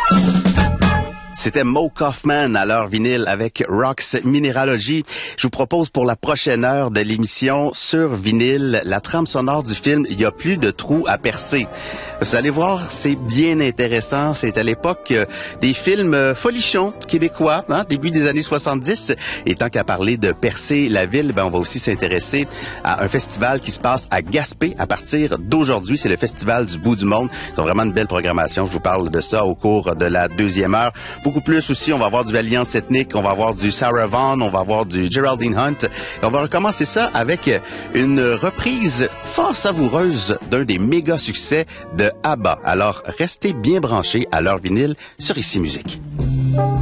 C'était Mo Kaufman à l'heure vinyle avec Rocks Mineralogy. Je vous propose pour la prochaine heure de l'émission sur vinyle la trame sonore du film « Il y a plus de trous à percer ». Vous allez voir, c'est bien intéressant. C'est à l'époque des films folichons québécois, début des années 70. Et tant qu'à parler de percer la ville, on va aussi s'intéresser à un festival qui se passe à Gaspé à partir d'aujourd'hui. C'est le Festival du bout du monde. C'est vraiment une belle programmation. Je vous parle de ça au cours de la deuxième heure. Beaucoup plus aussi, on va avoir du Alliance ethnique, on va avoir du Sarah Vaughan, on va avoir du Geraldine Hunt. Et on va recommencer ça avec une reprise fort savoureuse d'un des méga succès de ABBA. Alors, restez bien branchés à l'heure vinyle sur Ici Musique.